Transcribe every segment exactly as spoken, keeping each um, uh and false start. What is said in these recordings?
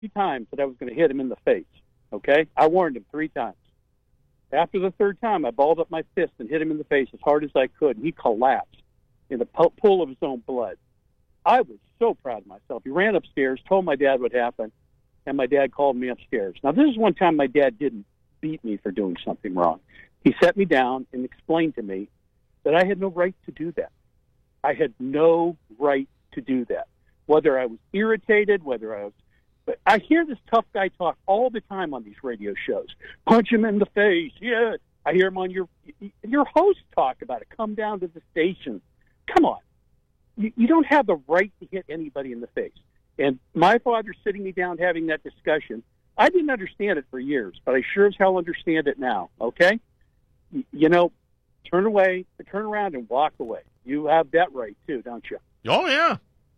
three times that I was going to hit him in the face, okay? I warned him three times. After the third time, I balled up my fist and hit him in the face as hard as I could, and he collapsed in the pool of his own blood. I was so proud of myself. He ran upstairs, told my dad what happened, and my dad called me upstairs. Now, this is one time my dad didn't beat me for doing something wrong. He set me down and explained to me that I had no right to do that. I had no right to do that. Whether I was irritated, whether I was... But I hear this tough guy talk all the time on these radio shows. Punch him in the face. Yeah. I hear him on your... Your hosts talk about it. Come down to the station. Come on. You, you don't have the right to hit anybody in the face. And my father sitting me down having that discussion, I didn't understand it for years, but I sure as hell understand it now, okay? You, you know, turn away, turn around and walk away. You have that right, too, don't you? Oh, yeah.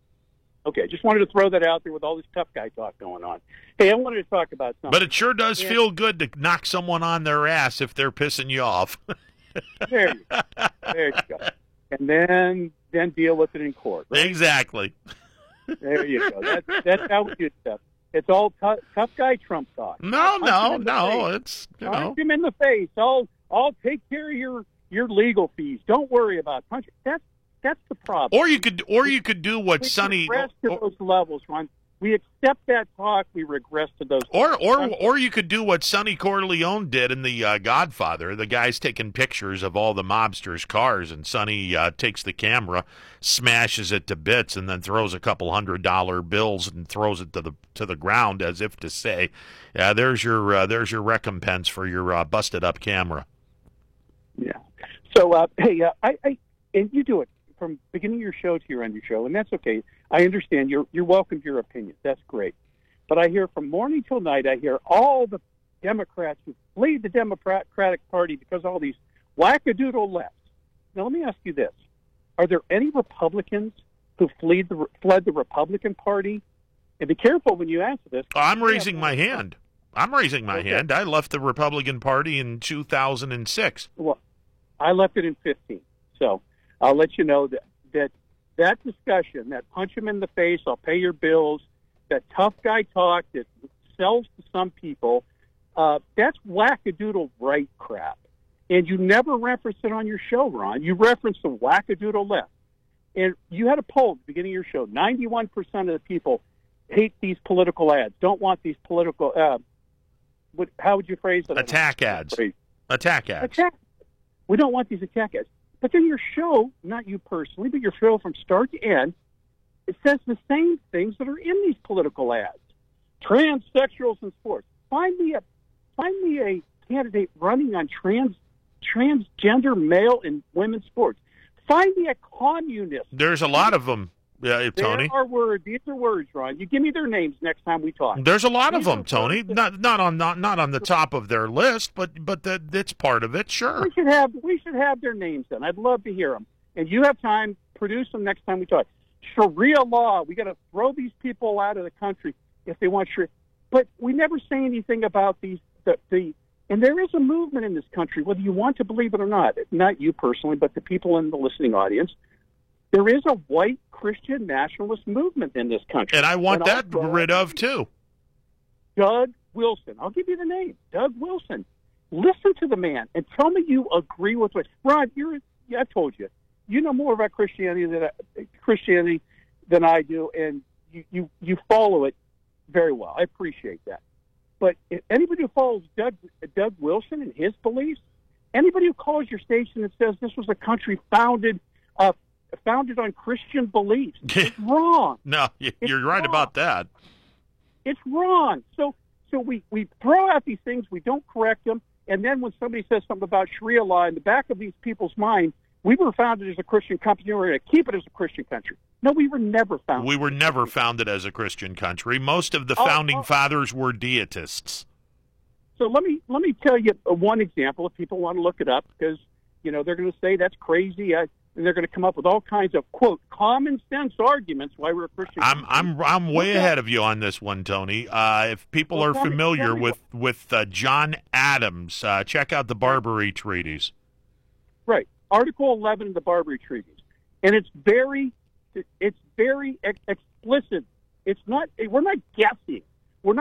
Okay, just wanted to throw that out there with all this tough guy talk going on. Hey, I wanted to talk about something. But it sure does yeah. feel good to knock someone on their ass if they're pissing you off. There you go. There you go. And then then deal with it in court. Right? Exactly. There you go. That's, that's how we do stuff. It's all t- tough guy Trump talk. No, no, no. Face. It's, you punch know. him in the face. I'll, I'll take care of your, your legal fees. Don't worry about punching. That's That's the problem. Or you could, or you could do what we Sonny. Regress to or, those levels, Ron. We accept that talk. We regress to those. Or, or, or you could do what Sonny Corleone did in The uh, Godfather. The guy's taking pictures of all the mobsters' cars, and Sonny uh, takes the camera, smashes it to bits, and then throws a couple hundred dollar bills and throws it to the to the ground as if to say, "Yeah, there's your uh, there's your recompense for your uh, busted up camera." Yeah. So, uh, hey, uh, I, I and you do it from beginning of your show to your end of your show, and that's okay. I understand. You're you're welcome to your opinion. That's great. But I hear from morning till night, I hear all the Democrats who flee the Democratic Party because of all these wackadoodle lefts. Now, let me ask you this. Are there any Republicans who fled the, fled the Republican Party? And be careful when you answer this. I'm raising my hand. I'm raising my okay. hand. I left the Republican Party in two thousand six. Well, I left it in fifteen. So I'll let you know that that, that discussion, that punch him in the face, I'll pay your bills, that tough guy talk that sells to some people, uh, that's wackadoodle right crap. And you never reference it on your show, Ron. You reference the wackadoodle left. And you had a poll at the beginning of your show. ninety-one percent of the people hate these political ads, don't want these political, uh, what, how would you phrase it? Attack ads. Attack ads. Attack. We don't want these attack ads. But then your show, not you personally, but your show from start to end, it says the same things that are in these political ads. Transsexuals in sports. Find me a find me a candidate running on trans transgender male and women's sports. Find me a communist. There's a lot of them, uh, Tony. There are words. These are words, Ron. You give me their names next time we talk. There's a lot These of them, Tony. Not not on not not on the top of their list, but but that that's part of it. Sure. We should have we should have their names then. I'd love to hear them. And you have time, produce them next time we talk. Sharia law. We got to throw these people out of the country if they want Sharia. But we never say anything about these the, the and there is a movement in this country, whether you want to believe it or not. Not you personally, but the people in the listening audience. There is a white Christian nationalist movement in this country. And I want and that also, rid of, too. Doug Wilson. I'll give you the name. Doug Wilson. Listen to the man and tell me you agree with what... Rod, you're, yeah, I told you. You know more about Christianity than I, Christianity than I do, and you, you, you follow it very well. I appreciate that. But if anybody who follows Doug, Doug Wilson and his beliefs, anybody who calls your station and says this was a country founded... Uh, founded on Christian beliefs. It's wrong. No, you're it's right wrong. about that. It's wrong. So so we, we throw out these things, we don't correct them, and then when somebody says something about Sharia law, in the back of these people's mind, we were founded as a Christian country, we're going to keep it as a Christian country. No, we were never founded. We were never founded as a Christian country. Most of the oh, founding oh. fathers were deitists. So let me let me tell you one example if people want to look it up, because you know they're going to say that's crazy. I, And they're going to come up with all kinds of, quote, common sense arguments why we're a Christian. I'm I'm I'm way okay. ahead of you on this one, Tony. Uh, if people well, are tell familiar me, with with uh, John Adams, uh, check out the Barbary Treaties. Right, Article eleven of the Barbary Treaties, and it's very it's very ex- explicit. It's not. We're not guessing. We're not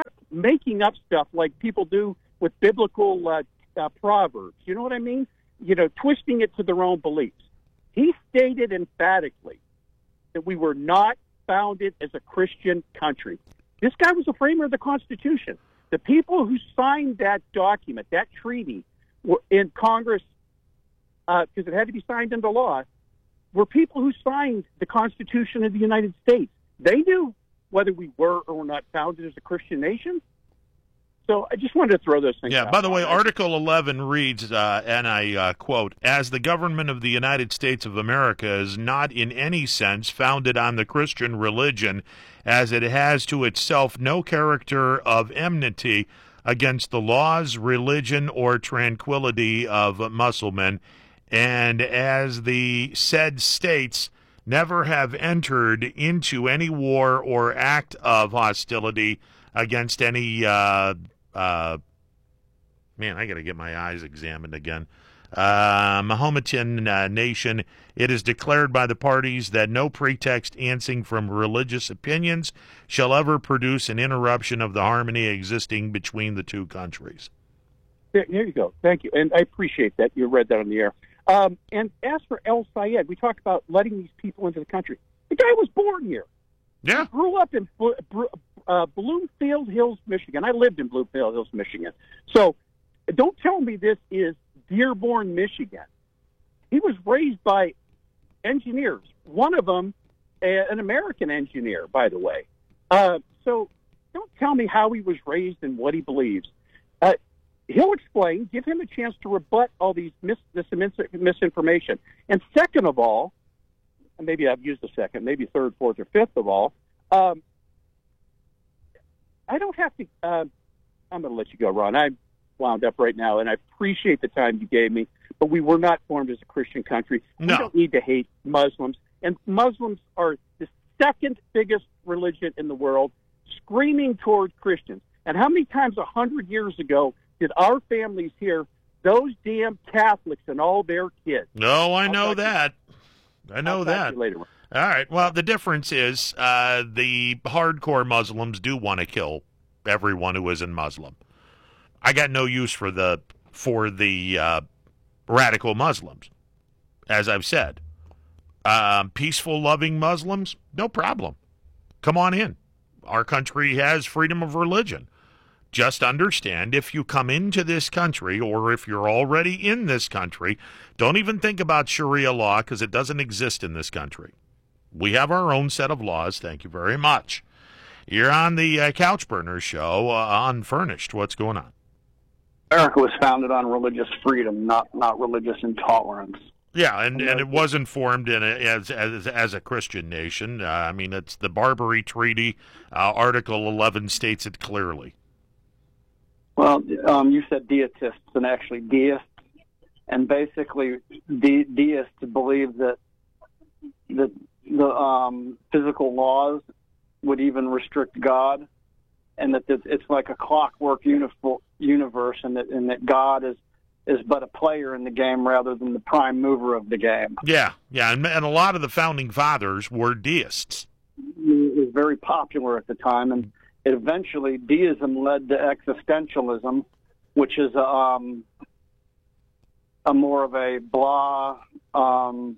making up stuff like people do with biblical uh, uh, proverbs. You know what I mean? You know, twisting it to their own beliefs. He stated emphatically that we were not founded as a Christian country. This guy was the framer of the Constitution. The people who signed that document, that treaty, were in Congress, because uh, it had to be signed into law, were people who signed the Constitution of the United States. They knew whether we were or were not founded as a Christian nation. So I just wanted to throw those things yeah, out. By the way, Article eleven reads, uh, and I uh, quote, "As the government of the United States of America is not in any sense founded on the Christian religion, as it has to itself no character of enmity against the laws, religion, or tranquility of Mussulmen, and as the said states never have entered into any war or act of hostility against any uh, uh, man, I got to get my eyes examined again. Uh, Mahometan uh, nation. It is declared by the parties that no pretext answering from religious opinions shall ever produce an interruption of the harmony existing between the two countries." There, there you go. Thank you, and I appreciate that you read that on the air. Um, and as for El Sayed, we talked about letting these people into the country. The guy was born here. Yeah. He grew up in uh, Bloomfield Hills, Michigan. I lived in Bloomfield Hills, Michigan. So don't tell me this is Dearborn, Michigan. He was raised by engineers. One of them, a, an American engineer, by the way. Uh, so don't tell me how he was raised and what he believes. Uh, he'll explain. Give him a chance to rebut all these mis- this mis- misinformation. And second of all, and maybe I've used a second, maybe third, fourth, or fifth of all, um, I don't have to. Uh, I'm going to let you go, Ron. I'm wound up right now, and I appreciate the time you gave me. But we were not formed as a Christian country. No. We don't need to hate Muslims. And Muslims are the second biggest religion in the world, screaming toward Christians. And how many times a hundred years ago did our families hear those damn Catholics and all their kids? No, I I'll know talk to you- that. I know I'll talk that. to you later. All right. Well, the difference is uh, the hardcore Muslims do want to kill everyone who isn't Muslim. I got no use for the for the uh, radical Muslims, as I've said. Um, peaceful, loving Muslims, no problem. Come on in. Our country has freedom of religion. Just understand, if you come into this country, or if you're already in this country, don't even think about Sharia law, because it doesn't exist in this country. We have our own set of laws. Thank you very much. You're on the uh, Couch Burners show, uh, Unfurnished. What's going on? America was founded on religious freedom, not not religious intolerance. Yeah, and, and it wasn't formed in a, as, as as a Christian nation. Uh, I mean, it's the Barbary Treaty. Uh, Article eleven states it clearly. Well, um, you said deitists, and actually deists, and basically de- deists believe that that the um, physical laws would even restrict God, and that it's like a clockwork universe, and that and that God is is but a player in the game rather than the prime mover of the game. Yeah, yeah, and, and a lot of the founding fathers were deists. It was very popular at the time, and it eventually deism led to existentialism, which is a, um, a more of a blah, um,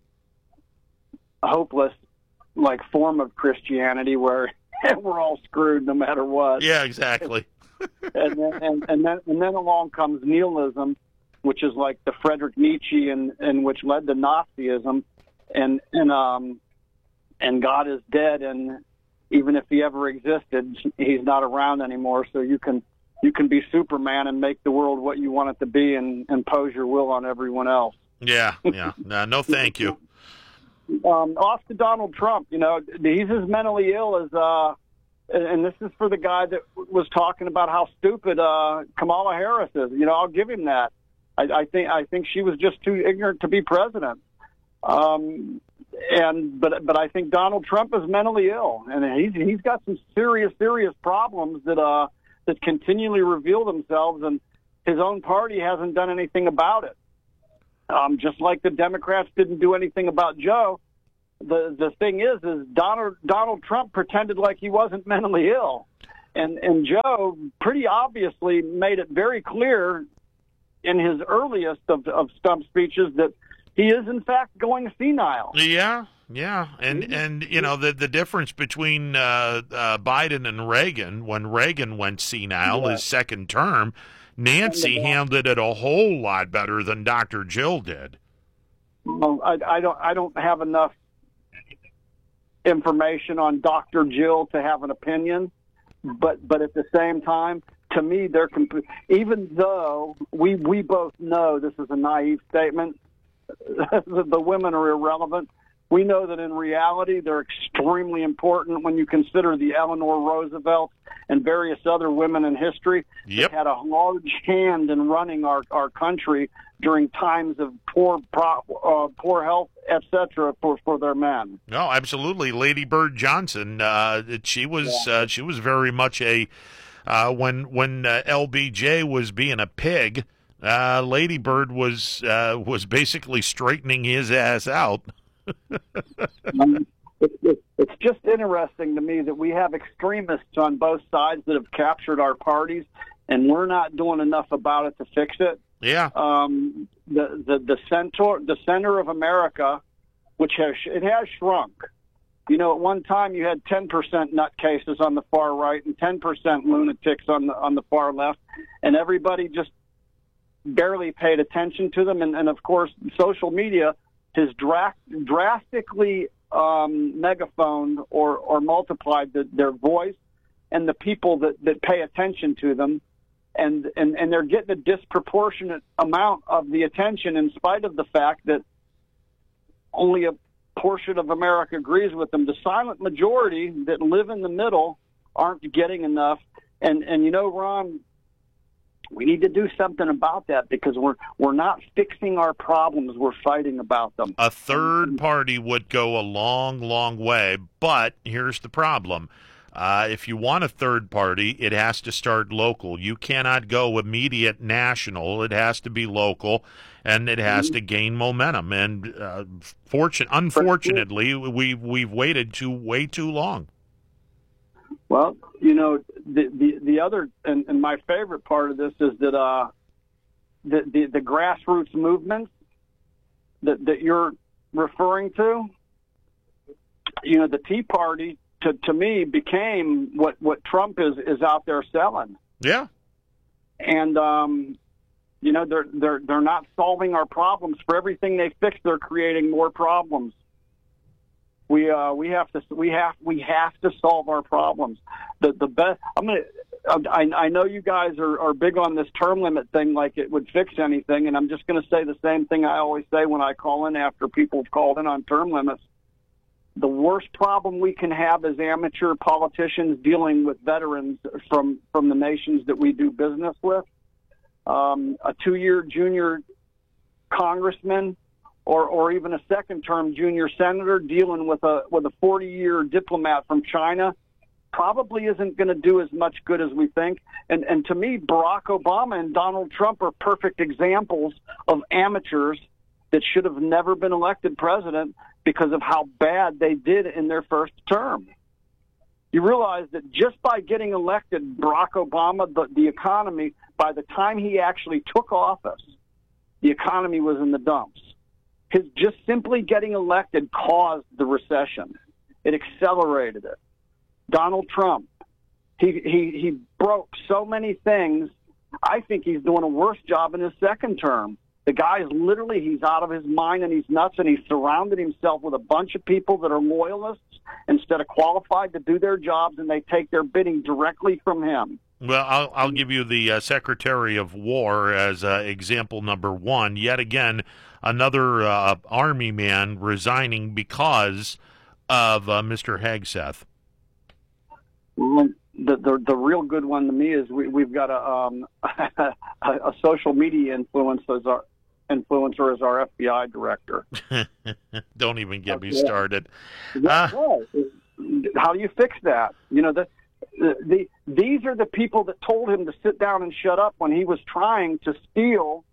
hopeless like form of Christianity where we're all screwed no matter what. Yeah, exactly. and, then, and, and then and then along comes nihilism, which is like the Friedrich Nietzsche, and, and which led to Nazism, and and um and God is dead, and even if he ever existed, he's not around anymore. So you can you can be Superman and make the world what you want it to be, and impose your will on everyone else. Yeah, yeah. No, no thank you. Um, off to Donald Trump. You know, he's as mentally ill as. Uh, And this is for the guy that was talking about how stupid uh, Kamala Harris is. You know, I'll give him that. I, I think I think she was just too ignorant to be president. Um, and but but I think Donald Trump is mentally ill, and he's he's got some serious serious problems that uh that continually reveal themselves, and his own party hasn't done anything about it. Um, just like the Democrats didn't do anything about Joe. The the thing is, is Donald Donald Trump pretended like he wasn't mentally ill, And and Joe pretty obviously made it very clear in his earliest of, of stump speeches that he is in fact going senile. Yeah, yeah, and and you know the the difference between uh, uh, Biden and Reagan, when Reagan went senile, Yeah. his second term, Nancy handled it a whole lot better than Doctor Jill did. Well, I, I don't I don't have enough information on Doctor Jill to have an opinion, but but at the same time, to me, they're comp- even though we we both know this is a naive statement, the, the women are irrelevant. We know that in reality they're extremely important when you consider the Eleanor Roosevelt and various other women in history Yep. that had a large hand in running our, our country during times of poor pro, uh, poor health, et cetera, for, for their men. No, absolutely, Lady Bird Johnson. Uh, she was uh, she was very much a uh, when when uh, L B J was being a pig. Uh, Lady Bird was uh, was basically straightening his ass out. Um, it, it, it's just interesting to me that we have extremists on both sides that have captured our parties, and we're not doing enough about it to fix it. Yeah. Um, the, the the center the center of America, which has it has shrunk. You know, at one time you had ten percent nutcases on the far right and ten percent lunatics on the on the far left, and everybody just barely paid attention to them. And, and of course, social media has dra- drastically um, megaphoned or, or multiplied the, their voice and the people that, that pay attention to them. And, and, and they're getting a disproportionate amount of the attention in spite of the fact that only a portion of America agrees with them. The silent majority that live in the middle aren't getting enough. And, and you know, Ron, we need to do something about that because we're we're not fixing our problems. We're fighting about them. A third party would go a long, long way, but here's the problem. Uh, if you want a third party, it has to start local. You cannot go immediate national. It has to be local, and it has to gain momentum. And uh, fortune, unfortunately, we, we've waited too way too long. Well, you know, the the, the other and, and my favorite part of this is that uh, the, the the grassroots movements that that you're referring to. You know, the Tea Party to to me became what, what Trump is is out there selling. Yeah, and um, you know they're they're they're not solving our problems. For everything they fix, they're creating more problems. We uh we have to we have we have to solve our problems. The the best I'm gonna I, I know you guys are, are big on this term limit thing, like it would fix anything, and I'm just going to say the same thing I always say when I call in after people have called in on term limits. The worst problem we can have as amateur politicians dealing with veterans from from the nations that we do business with, um, a two-year junior congressman. Or, or even a second-term junior senator dealing with a with a forty-year diplomat from China probably isn't going to do as much good as we think. And and to me, Barack Obama and Donald Trump are perfect examples of amateurs that should have never been elected president because of how bad they did in their first term. You realize that just by getting elected, Barack Obama, the, the economy, by the time he actually took office, the economy was in the dumps. His just simply getting elected caused the recession. It accelerated it. Donald Trump, he, he, he broke so many things. I think he's doing a worse job in his second term. The guy is literally, he's out of his mind and he's nuts, and he's surrounded himself with a bunch of people that are loyalists instead of qualified to do their jobs, and they take their bidding directly from him. Well, I'll, I'll give you the uh, Secretary of War as uh, example number one. Yet again, another uh, Army man resigning because of uh, Mister Hegseth. Well, the, the the real good one to me is we, we've got a, um, a a social media influencer as our influencer as our F B I director. Don't even get me Yeah. started. Yeah, Uh, how do you fix that? You know, the, the the these are the people that told him to sit down and shut up when he was trying to steal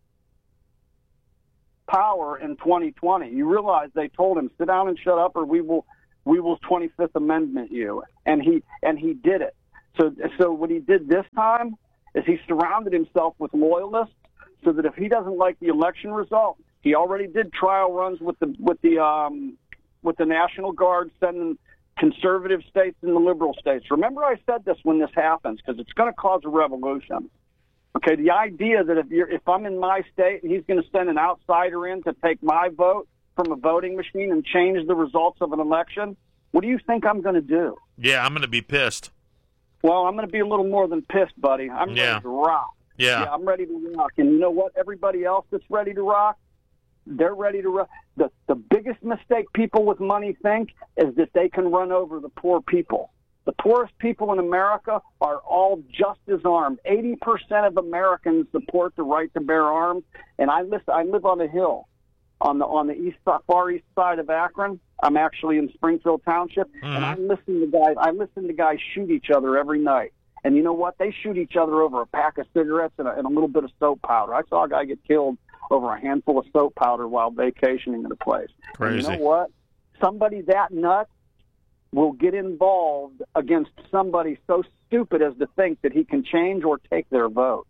power in twenty twenty. You realize they told him, sit down and shut up, or we will we will twenty-fifth Amendment you, and he and he did it. So, so what he did this time is he surrounded himself with loyalists so that if he doesn't like the election result, he already did trial runs with the with the um, with the National Guard, sending conservative states and the liberal states. Remember, I said this when this happens because it's going to cause a revolution. Okay, the idea that if you're if I'm in my state and he's going to send an outsider in to take my vote from a voting machine and change the results of an election, what do you think I'm going to do? Yeah, I'm going to be pissed. Well, I'm going to be a little more than pissed, buddy. I'm yeah. ready to rock. Yeah. yeah, I'm ready to rock. And you know what? Everybody else that's ready to rock, they're ready to rock. The, the biggest mistake people with money think is that they can run over the poor people. The poorest people in America are all just as armed. eighty percent of Americans support the right to bear arms. And I, listen, I live on a hill on the on the east far east side of Akron. I'm actually in Springfield Township, mm-hmm. and I listen to guys. I listen to guys shoot each other every night. And you know what? They shoot each other over a pack of cigarettes and a, and a little bit of soap powder. I saw a guy get killed over a handful of soap powder while vacationing at a place. Crazy. And you know what? Somebody that nuts will get involved against somebody so stupid as to think that he can change or take their vote.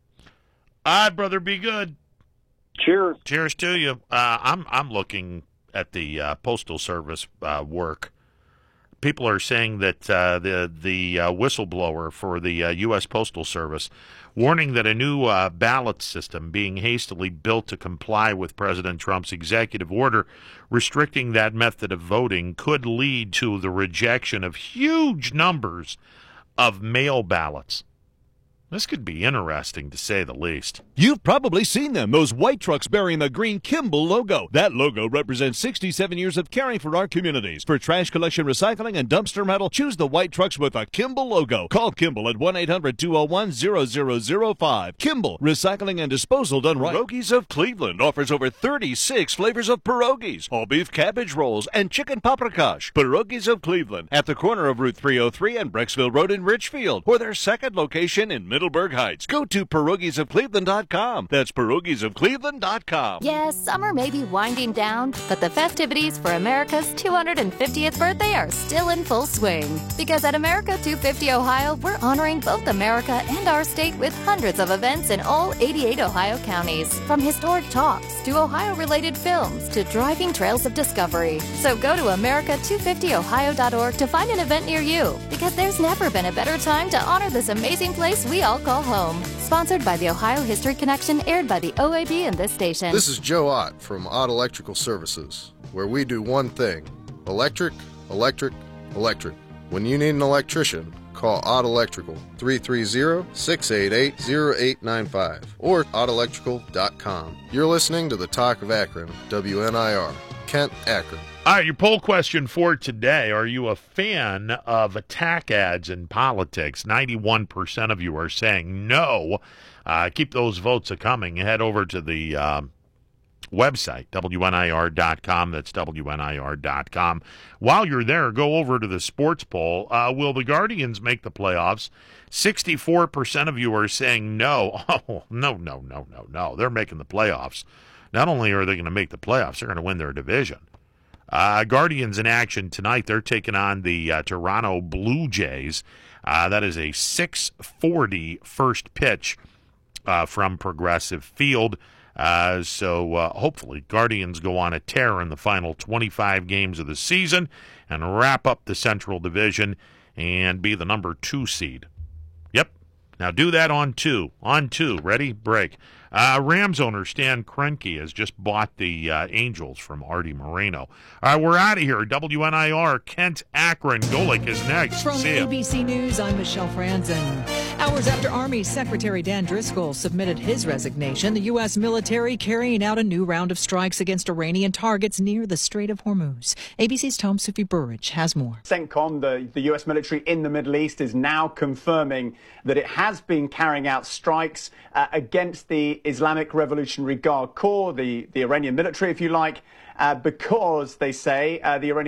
All right, brother, be good. Cheers. Cheers to you. Uh, I'm I'm looking at the uh, Postal Service uh, work. People are saying that uh, the the uh, whistleblower for the uh, U S Postal Service, warning that a new uh, ballot system being hastily built to comply with President Trump's executive order restricting that method of voting could lead to the rejection of huge numbers of mail ballots. This could be interesting, to say the least. You've probably seen them, those white trucks bearing the green Kimball logo. That logo represents sixty-seven years of caring for our communities. For trash collection, recycling, and dumpster metal, choose the white trucks with a Kimball logo. Call Kimball at one eight hundred two oh one zero zero zero five. Kimball, recycling and disposal done right. Pierogies of Cleveland offers over thirty-six flavors of pierogies, all beef cabbage rolls, and chicken paprikash. Pierogies of Cleveland, at the corner of Route three oh three and Brecksville Road in Richfield, or their second location in Middleburg Heights. Go to pierogies of cleveland dot com. That's pierogies of cleveland dot com. Yes, summer may be winding down, but the festivities for America's two hundred fiftieth birthday are still in full swing. Because at America two fifty Ohio, we're honoring both America and our state with hundreds of events in all eighty-eight Ohio counties. From historic talks to Ohio-related films to driving trails of discovery. So go to america two fifty ohio dot org to find an event near you. Because there's never been a better time to honor this amazing place we all call home. Sponsored by the Ohio History Connection, aired by the O A B and this station. This is Joe Ott from Ott Electrical Services, where we do one thing: electric, electric, electric. When you need an electrician, call Ott Electrical, three three zero, six eight eight, zero eight nine five, or ott electrical dot com. You're listening to the Talk of Akron, W N I R, Kent, Akron. All right, your poll question for today: are you a fan of attack ads in politics? ninety-one percent of you are saying no. Uh, keep those votes a-coming. Head over to the um, website, W N I R dot com. That's W N I R dot com. While you're there, go over to the sports poll. Uh, will the Guardians make the playoffs? sixty-four percent of you are saying no. Oh, no, no, no, no, no. They're making the playoffs. Not only are they going to make the playoffs, they're going to win their division. Uh, Guardians in action tonight. They're taking on the uh, Toronto Blue Jays. Uh, that is a six forty first pitch uh, from Progressive Field. Uh, so uh, hopefully Guardians go on a tear in the final twenty-five games of the season and wrap up the Central Division and be the number two seed. Yep. Now do that on two. On two. Ready? Break. Uh, Rams owner Stan Kroenke has just bought the uh, Angels from Artie Moreno. All right, we're out of here. W N I R, Kent, Akron. Golick is next. From See ya. A B C News, I'm Michelle Franzen. Hours after Army Secretary Dan Driscoll submitted his resignation, the U S military carrying out a new round of strikes against Iranian targets near the Strait of Hormuz. A B C's Tom Sufi Burridge has more. CENTCOM, the, the U S military in the Middle East, is now confirming that it has been carrying out strikes uh, against the Islamic Revolutionary Guard Corps, the, the Iranian military, if you like, uh, because they say uh, the Iranian Guard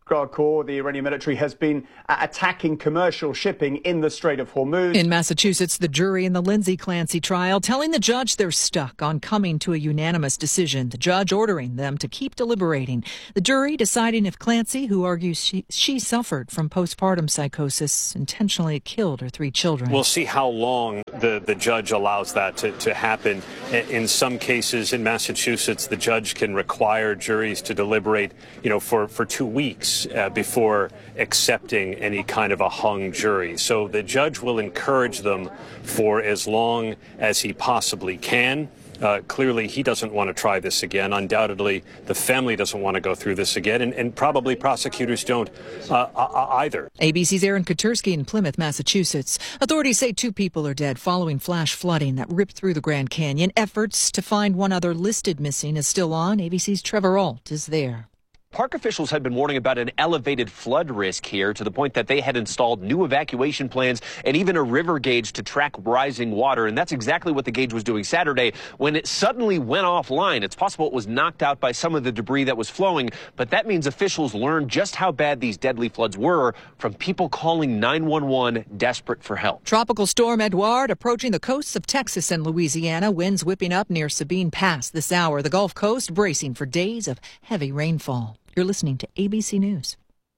Corps, the Iranian military, has been uh, attacking commercial shipping in the Strait of Hormuz. In Massachusetts, the jury in the Lindsay Clancy trial telling the judge they're stuck on coming to a unanimous decision. The judge ordering them to keep deliberating. The jury deciding if Clancy, who argues she, she suffered from postpartum psychosis, intentionally killed her three children. We'll see how long the, the judge allows that to, to happen. In some cases in Massachusetts, the judge can require juries to deliberate, you know, for, for two weeks. Uh, before accepting any kind of a hung jury. So the judge will encourage them for as long as he possibly can. Uh, clearly, he doesn't want to try this again. Undoubtedly, the family doesn't want to go through this again, and, and probably prosecutors don't uh, either. A B C's Aaron Katursky in Plymouth, Massachusetts. Authorities say two people are dead following flash flooding that ripped through the Grand Canyon. Efforts to find one other listed missing is still on. A B C's Trevor Ault is there. Park officials had been warning about an elevated flood risk here to the point that they had installed new evacuation plans and even a river gauge to track rising water. And that's exactly what the gauge was doing Saturday when it suddenly went offline. It's possible it was knocked out by some of the debris that was flowing, but that means officials learned just how bad these deadly floods were from people calling nine one one desperate for help. Tropical storm Edouard approaching the coasts of Texas and Louisiana. Winds whipping up near Sabine Pass this hour. The Gulf Coast bracing for days of heavy rainfall. You're listening to A B C News.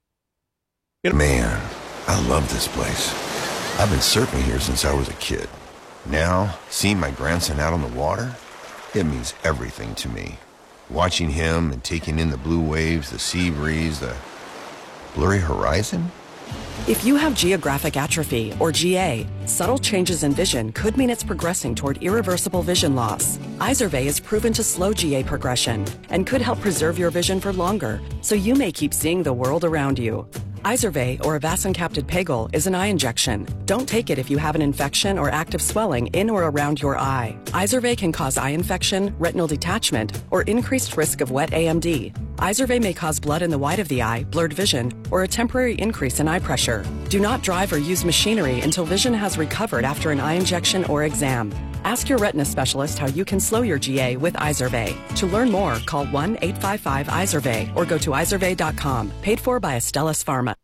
Man, I love this place. I've been surfing here since I was a kid. Now, seeing my grandson out on the water, it means everything to me. Watching him and taking in the blue waves, the sea breeze, the blurry horizon. If you have geographic atrophy, or G A, subtle changes in vision could mean it's progressing toward irreversible vision loss. Izervay is proven to slow G A progression and could help preserve your vision for longer, so you may keep seeing the world around you. Izervay, or avacincaptad pegol, is an eye injection. Don't take it if you have an infection or active swelling in or around your eye. Izervay can cause eye infection, retinal detachment, or increased risk of wet A M D. Izervay may cause blood in the white of the eye, blurred vision, or a temporary increase in eye pressure. Do not drive or use machinery until vision has recovered after an eye injection or exam. Ask your retina specialist how you can slow your G A with Izervay. To learn more, call one eight five five Izervay or go to izervay dot com. Paid for by Astellas Pharma.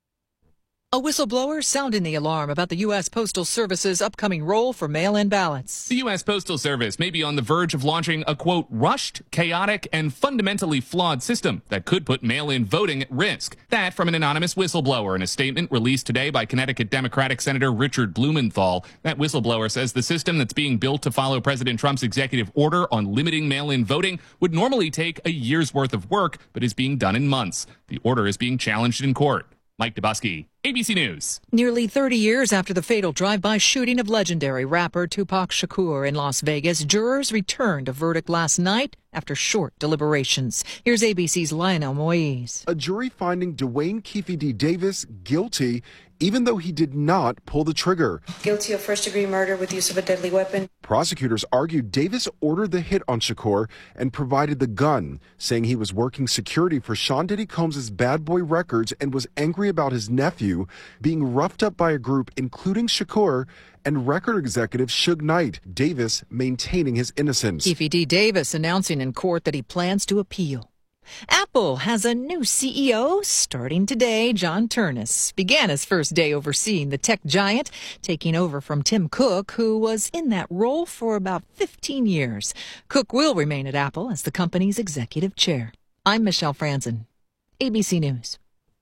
A whistleblower sounding the alarm about the U S. Postal Service's upcoming role for mail-in ballots. The U S. Postal Service may be on the verge of launching a, quote, rushed, chaotic, and fundamentally flawed system that could put mail-in voting at risk. That from an anonymous whistleblower in a statement released today by Connecticut Democratic Senator Richard Blumenthal. That whistleblower says the system that's being built to follow President Trump's executive order on limiting mail-in voting would normally take a year's worth of work, but is being done in months. The order is being challenged in court. Mike Dubusky, A B C News. Nearly thirty years after the fatal drive-by shooting of legendary rapper Tupac Shakur in Las Vegas, jurors returned a verdict last night after short deliberations. Here's A B C's Lionel Moise. A jury finding Dwayne Keefe D. Davis guilty even though he did not pull the trigger. Guilty of first-degree murder with use of a deadly weapon. Prosecutors argued Davis ordered the hit on Shakur and provided the gun, saying he was working security for Sean Diddy Combs' Bad Boy Records and was angry about his nephew being roughed up by a group including Shakur and record executive Suge Knight. Davis maintaining his innocence. Keefe D. Davis announcing in court that he plans to appeal. Apple has a new C E O starting today. John Ternus began his first day overseeing the tech giant, taking over from Tim Cook, who was in that role for about fifteen years. Cook will remain at Apple as the company's executive chair. I'm Michelle Franzen, A B C News.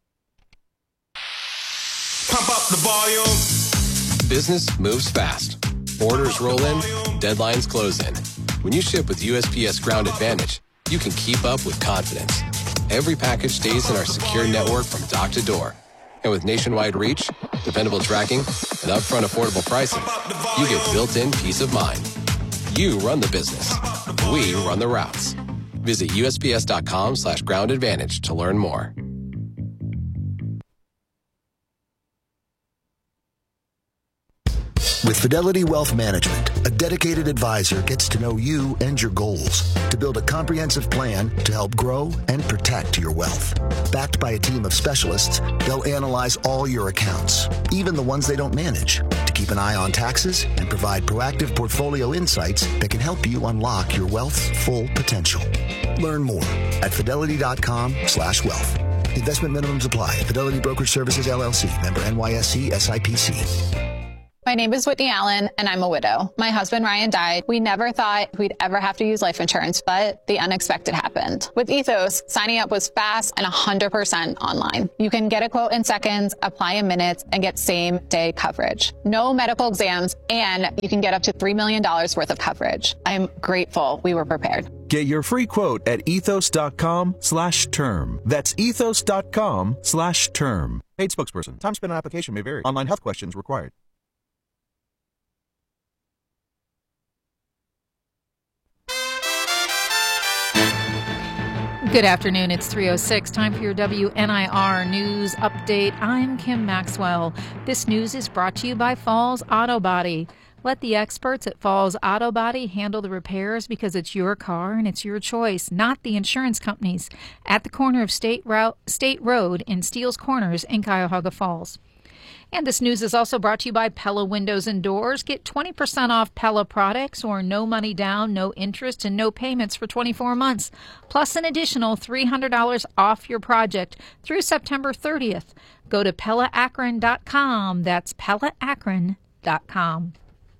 Pump up the volume. Business moves fast. Orders roll in, deadlines close in. When you ship with U S P S Ground Advantage, you can keep up with confidence. Every package stays in our secure network from dock to door. And with nationwide reach, dependable tracking, and upfront affordable pricing, you get built-in peace of mind. You run the business. We run the routes. Visit U S P S dot com slash ground advantage to learn more. With Fidelity Wealth Management, a dedicated advisor gets to know you and your goals to build a comprehensive plan to help grow and protect your wealth. Backed by a team of specialists, they'll analyze all your accounts, even the ones they don't manage, to keep an eye on taxes and provide proactive portfolio insights that can help you unlock your wealth's full potential. Learn more at fidelity dot com slash wealth. Investment minimums apply. Fidelity Brokerage Services, L L C. Member N Y S E S I P C. My name is Whitney Allen, and I'm a widow. My husband, Ryan, died. We never thought we'd ever have to use life insurance, but the unexpected happened. With Ethos, signing up was fast and one hundred percent online. You can get a quote in seconds, apply in minutes, and get same-day coverage. No medical exams, and you can get up to three million dollars worth of coverage. I'm grateful we were prepared. Get your free quote at ethos.com slash term. That's ethos.com slash term. Paid spokesperson. Time spent on application may vary. Online health questions required. Good afternoon. It's three oh six. Time for your W N I R News Update. I'm Kim Maxwell. This news is brought to you by Falls Auto Body. Let the experts at Falls Auto Body handle the repairs because it's your car and it's your choice, not the insurance companies. At the corner of State, Route, State Road in Steele's Corners in Cuyahoga Falls. And this news is also brought to you by Pella Windows and Doors. Get twenty percent off Pella products or no money down, no interest, and no payments for twenty-four months. Plus an additional three hundred dollars off your project through September thirtieth. Go to Pella Akron dot com. That's Pella Akron dot com.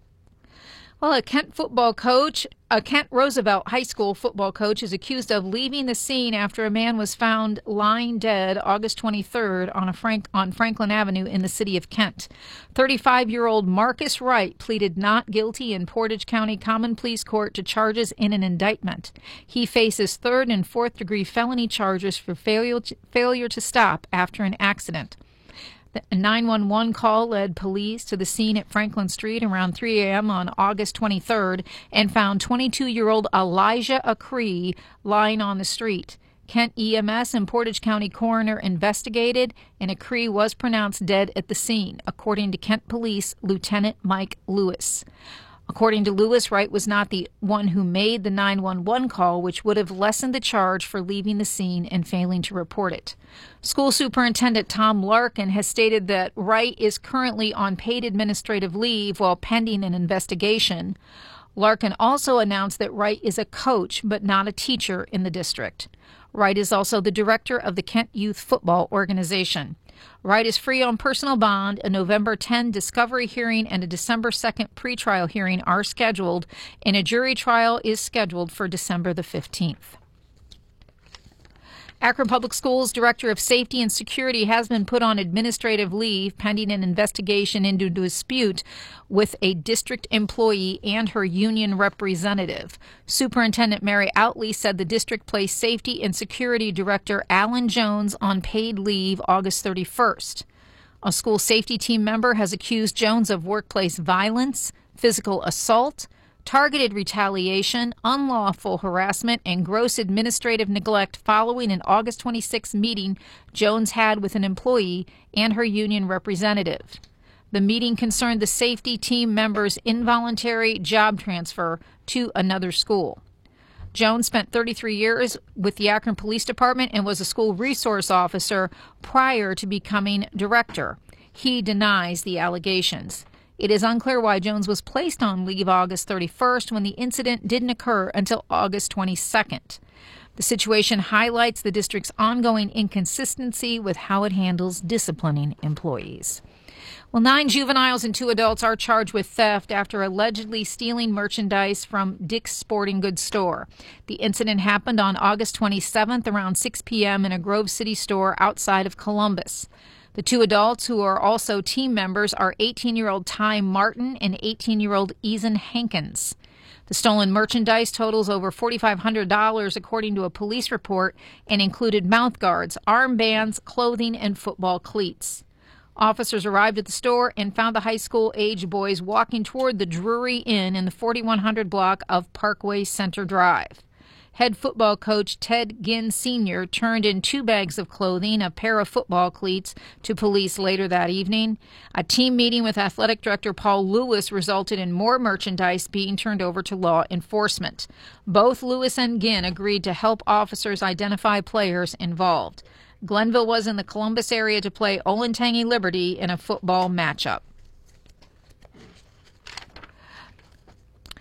Well, a Kent football coach, a Kent Roosevelt High School football coach is accused of leaving the scene after a man was found lying dead August twenty-third on a Frank on Franklin Avenue in the city of Kent. thirty-five-year-old Marcus Wright pleaded not guilty in Portage County Common Pleas Court to charges in an indictment. He faces third and fourth degree felony charges for failure to, failure to stop after an accident. A nine one one call led police to the scene at Franklin Street around three a.m. on August twenty-third and found twenty-two-year-old Elijah Acree lying on the street. Kent E M S and Portage County coroner investigated, and Acree was pronounced dead at the scene, according to Kent Police Lieutenant Mike Lewis. According to Lewis, Wright was not the one who made the nine one one call, which would have lessened the charge for leaving the scene and failing to report it. School Superintendent Tom Larkin has stated that Wright is currently on paid administrative leave while pending an investigation. Larkin also announced that Wright is a coach but not a teacher in the district. Wright is also the director of the Kent Youth Football Organization. Wright is free on personal bond. A November tenth discovery hearing and a December second pretrial hearing are scheduled, and a jury trial is scheduled for December the fifteenth. Akron Public Schools Director of Safety and Security has been put on administrative leave pending an investigation into a dispute with a district employee and her union representative. Superintendent Mary Outley said the district placed Safety and Security Director Alan Jones on paid leave August thirty-first. A school safety team member has accused Jones of workplace violence, physical assault, targeted retaliation, unlawful harassment, and gross administrative neglect following an August twenty-sixth meeting Jones had with an employee and her union representative. The meeting concerned the safety team member's involuntary job transfer to another school. Jones spent thirty-three years with the Akron Police Department and was a school resource officer prior to becoming director. He denies the allegations. It is unclear why Jones was placed on leave August thirty-first when the incident didn't occur until August twenty-second. The situation highlights the district's ongoing inconsistency with how it handles disciplining employees. Well, nine juveniles and two adults are charged with theft after allegedly stealing merchandise from Dick's Sporting Goods store. The incident happened on August twenty-seventh around six p.m. in a Grove City store outside of Columbus. The two adults, who are also team members, are eighteen-year-old Ty Martin and eighteen-year-old Ethan Hankins. The stolen merchandise totals over four thousand five hundred dollars, according to a police report, and included mouthguards, armbands, clothing, and football cleats. Officers arrived at the store and found the high school-age boys walking toward the Drury Inn in the forty-one hundred block of Parkway Center Drive. Head football coach Ted Ginn Senior turned in two bags of clothing, a pair of football cleats, to police later that evening. A team meeting with athletic director Paul Lewis resulted in more merchandise being turned over to law enforcement. Both Lewis and Ginn agreed to help officers identify players involved. Glenville was in the Columbus area to play Olentangy Liberty in a football matchup.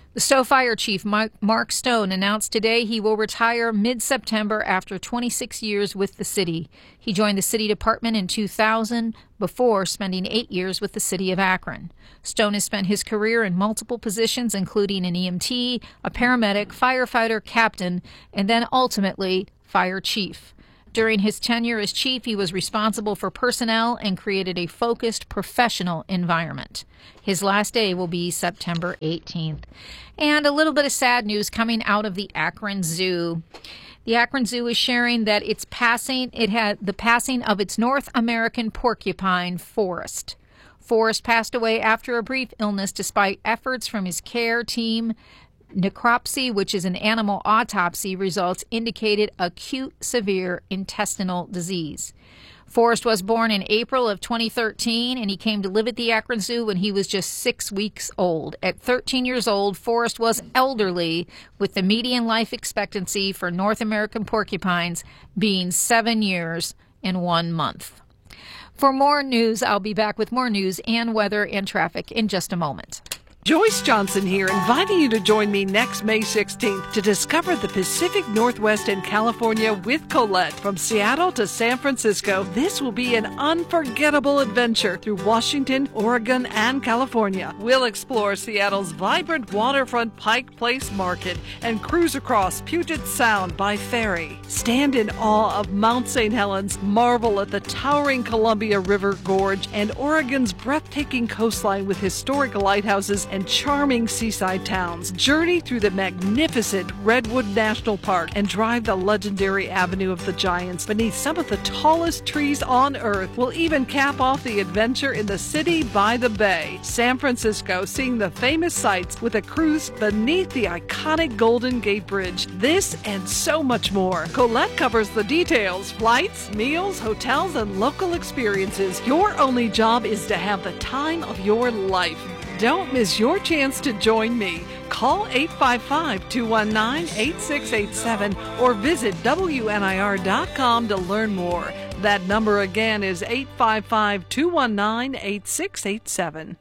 The Stowe Fire Chief, Mark Stone, announced today he will retire mid-September after twenty-six years with the city. He joined the city department in two thousand before spending eight years with the city of Akron. Stone has spent his career in multiple positions, including an E M T, a paramedic, firefighter, captain, and then ultimately fire chief. During his tenure as chief, he was responsible for personnel and created a focused professional environment. His last day will be September eighteenth. And a little bit of sad news coming out of the Akron Zoo. The Akron Zoo is sharing that it's passing, it had the passing of its North American porcupine, Forrest. Forrest passed away after a brief illness despite efforts from his care team. Necropsy, which is an animal autopsy, results indicated acute severe intestinal disease. Forrest was born in April of twenty thirteen, and he came to live at the Akron Zoo when he was just six weeks old. At thirteen years old, Forrest was elderly, with the median life expectancy for North American porcupines being seven years and one month. For more news, I'll be back with more news and weather and traffic in just a moment. Joyce Johnson here, inviting you to join me next May sixteenth to discover the Pacific Northwest and California with Colette. From Seattle to San Francisco, this will be an unforgettable adventure through Washington, Oregon, and California. We'll explore Seattle's vibrant waterfront Pike Place Market and cruise across Puget Sound by ferry. Stand in awe of Mount Saint Helens, marvel at the towering Columbia River Gorge, and Oregon's breathtaking coastline with historic lighthouses and charming seaside towns. Journey through the magnificent Redwood National Park and drive the legendary Avenue of the Giants beneath some of the tallest trees on Earth. We'll even cap off the adventure in the city by the bay. San Francisco, seeing the famous sights with a cruise beneath the iconic Golden Gate Bridge. This and so much more. Colette covers the details: flights, meals, hotels, and local experiences. Your only job is to have the time of your life. Don't miss your chance to join me. Call eight five five, two one nine, eight six eight seven or visit W N I R dot com to learn more. That number again is eight five five, two one nine, eight six eight seven.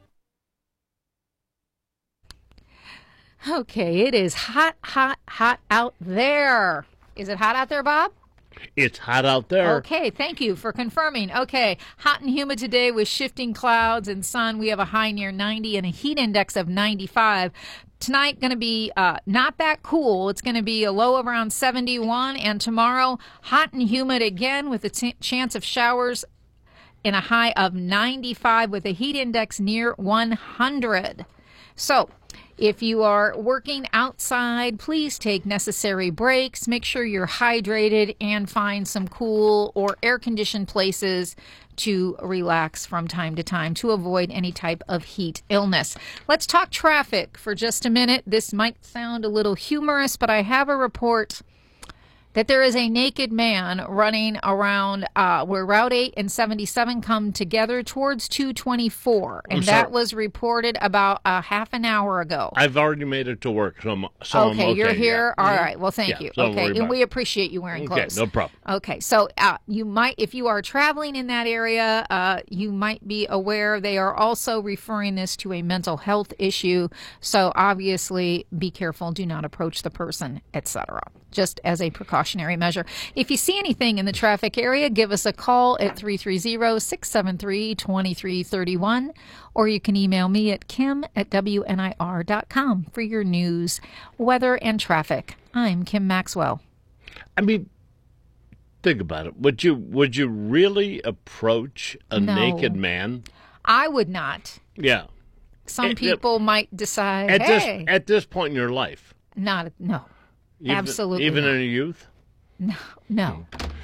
Okay, it is hot, hot, hot out there. Is it hot out there, Bob? It's hot out there. Okay, thank you for confirming. Okay, hot and humid today with shifting clouds and sun. We have a high near ninety and a heat index of ninety-five. Tonight going to be uh, not that cool. It's going to be a low of around seventy-one. And tomorrow, hot and humid again with a t- chance of showers and a high of ninety-five with a heat index near one hundred. So, if you are working outside, please take necessary breaks. Make sure you're hydrated and find some cool or air-conditioned places to relax from time to time to avoid any type of heat illness. Let's talk traffic for just a minute. This might sound a little humorous, but I have a report that there is a naked man running around uh, where Route eight and seventy-seven come together towards two twenty-four. And that was reported about a half an hour ago. I've already made it to work, so I'm, so okay, I'm okay. You're here? Yeah. All Mm-hmm. right. Well, thank yeah, you. So okay, and we appreciate you wearing okay, clothes. no problem. Okay, so uh, you might, if you are traveling in that area, uh, you might be aware they are also referring this to a mental health issue. So obviously, be careful. Do not approach the person, et cetera, just as a precautionary measure. If you see anything in the traffic area, give us a call at three three zero, six seven three, two three three one, or you can email me at kim at W N I R dot com for your news, weather, and traffic. I'm Kim Maxwell. I mean, think about it. Would you would you really approach a No. naked man? I would not. Yeah. Some It- people might decide, At hey, this at this point in your life. not, no, Even- absolutely Even not. in your youth? No, no.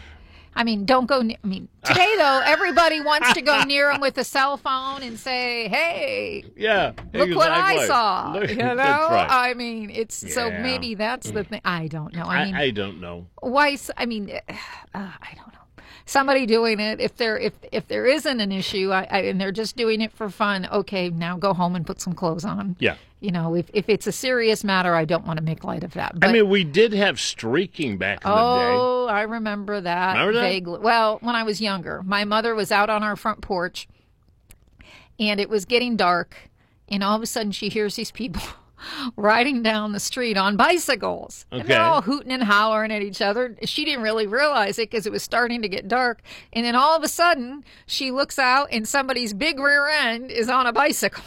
I mean, don't go. Ne- I mean, today though, everybody wants to go near them with a cell phone and say, "Hey, Yeah. look what I exactly. saw." Look- You know, That's right. I mean, it's so Yeah. maybe that's the thing. I don't know. I I, mean, I don't know. why? s- I mean, uh, I don't know. Somebody doing it. If there, if if there isn't an issue, I, I, and they're just doing it for fun, okay, now go home and put some clothes on. Yeah. You know, if if it's a serious matter, I don't want to make light of that. But, I mean, we did have streaking back in the day. Oh, I remember that Remember that? vaguely. Well, when I was younger, my mother was out on our front porch, and it was getting dark, and all of a sudden she hears these people riding down the street on bicycles. And they're Okay. all hooting and hollering at each other. She didn't really realize it because it was starting to get dark. And then all of a sudden, she looks out and somebody's big rear end is on a bicycle.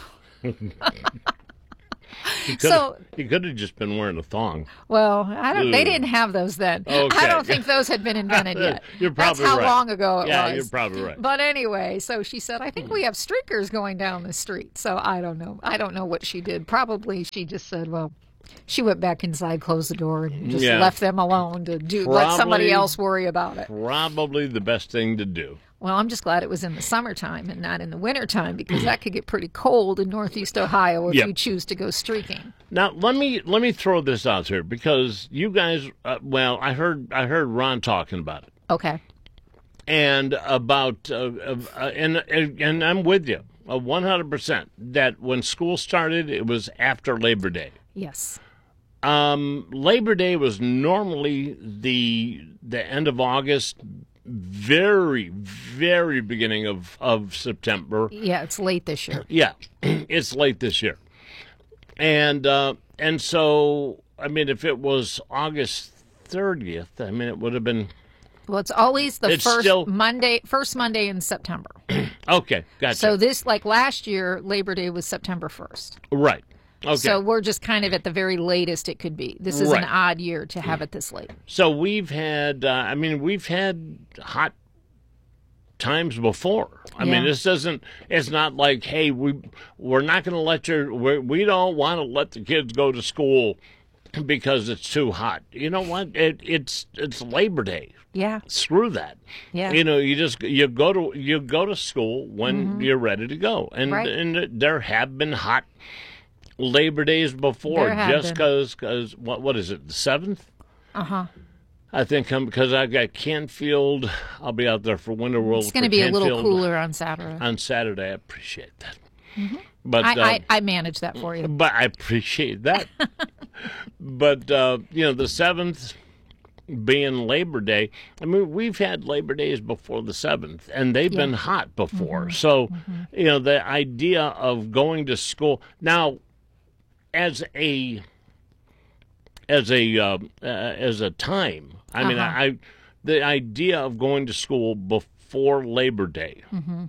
He could So- he could have just been wearing a thong. Well, I don't. They Ugh. didn't have those then. Okay. I don't think those had been invented yet. You're probably That's how right. long ago it yeah, was. you're probably right. But anyway, so she said, I think we have streakers going down the street. So I don't know. I don't know what she did. Probably she just said, well, she went back inside, closed the door, and just Yeah. left them alone to do let somebody Probably- else worry about it. Probably the best thing to do. Well, I'm just glad it was in the summertime and not in the wintertime because that could get pretty cold in Northeast Ohio if Yep. you choose to go streaking. Now let me let me throw this out here because you guys. Uh, well, I heard I heard Ron talking about it. Okay. And about uh, uh, and and I'm with you one hundred percent that when school started, it was after Labor Day. Yes. Um, Labor Day was normally the the end of August, very very beginning of of September. Yeah, it's late this year. Yeah, it's late this year, and uh, and so I mean, if it was August thirtieth, I mean, it would have been. Well, it's always the It's first still- Monday, first Monday in September. Okay, gotcha. So this, like last year, Labor Day was September first. Right. Okay. So we're just kind of at the very latest it could be. This is Right. an odd year to have it this late. So we've had, uh, I mean, we've had hot times before. I mean, Yeah. this doesn't, it's not like, hey, we, we're not going to let your, we're, we don't want to let the kids go to school because it's too hot. You know what? It, it's, it's Labor Day. Yeah. Screw that. Yeah. You know, you just, you go to, you go to school when Mhm. you're ready to go. And, Right. and there have been hot Labor Days before, There have just been. because, because, what, what is it, the seventh? Uh huh. I think I'm because I got Canfield. I'll be out there for Winter World. It's going to for be a little Canfield cooler on Saturday. on Saturday. I appreciate that, Mhm. but I, uh, I, I manage that for you. but I appreciate that. But uh, you know, the seventh being Labor Day. I mean, we've had Labor Days before the seventh, and they've been Yeah. hot before. Mhm. So, Mhm. you know, the idea of going to school now as a as a uh, uh, as a time. I mean, Uh-huh. I the idea of going to school before Labor Day Mm-hmm.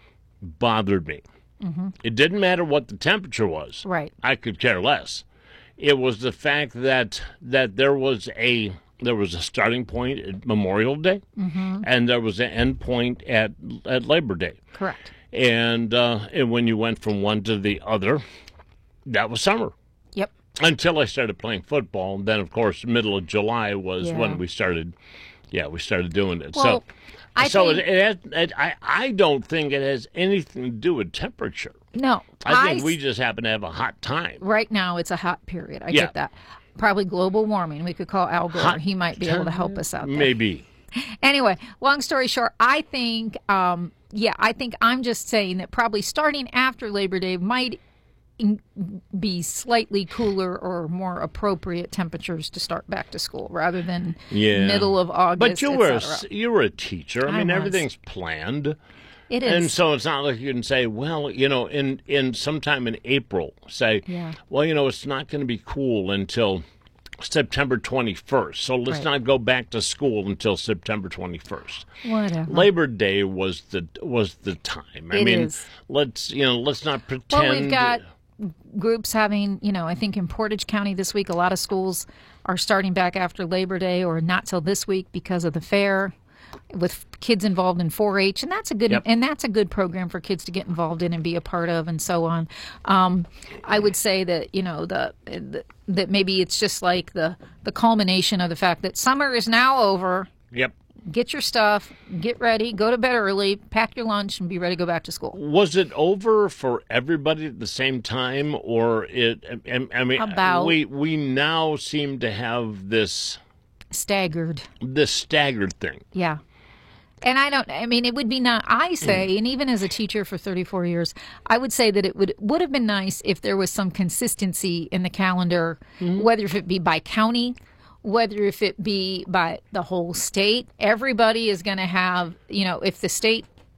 bothered me. Mm-hmm. It didn't matter what the temperature was. Right. I could care less. It was the fact that that there was a there was a starting point at Memorial Day, Mm-hmm. and there was an end point at at Labor Day. Correct. And uh, and when you went from one to the other, that was summer. Yep. Until I started playing football, and then of course middle of July was Yeah. when we started. Yeah, we started doing it. Well, so, I so think- it, it, has, it I I don't think it has anything to do with temperature. No. I think I we s- just happen to have a hot time. Right now, it's a hot period. I Yeah. get that. Probably global warming. We could call Al Gore. Hot He might be able to help us out there. Maybe. Anyway, long story short, I think, um, yeah, I think I'm just saying that probably starting after Labor Day might in- be slightly cooler or more appropriate temperatures to start back to school rather than Yeah. middle of August. But you et were a, cetera. you were a teacher. I I mean, was. everything's planned. It And is. so it's not like you can say, well, you know, in, in sometime in April, say, Yeah. well, you know, it's not going to be cool until September twenty-first. So let's Right. not go back to school until September twenty-first. Whatever. Labor Day was the was the time. I It mean, is. let's, you know, let's not pretend. Well, we've got groups having, you know, I think in Portage County this week, a lot of schools are starting back after Labor Day or not till this week because of the fair with kids involved in four H, and that's a good Yep. and that's a good program for kids to get involved in and be a part of, and so on. Um, I would say that you know the, the that maybe it's just like the the culmination of the fact that summer is now over. Yep. Get your stuff, get ready, go to bed early, pack your lunch, and be ready to go back to school. Was it over for everybody at the same time, or it? I, I mean, About- we we now seem to have this Staggered. this staggered thing. Yeah. And I don't, I mean, it would be not, I say, and even as a teacher for thirty-four years, I would say that it would would have been nice if there was some consistency in the calendar, whether if it be by county, whether if it be by the whole state. Everybody is going to have, you know, if the state